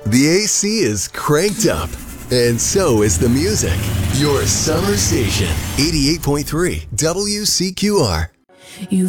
The AC is cranked up, and so is the music. Your summer station, 88.3 WCQR. You